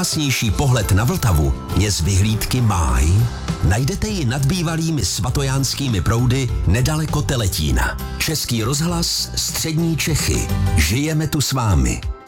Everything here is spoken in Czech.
Nejkrásnější pohled na Vltavu je z vyhlídky Máj. Najdete ji nad bývalými svatojánskými proudy nedaleko Teletína. Český rozhlas, Střední Čechy. Žijeme tu s vámi.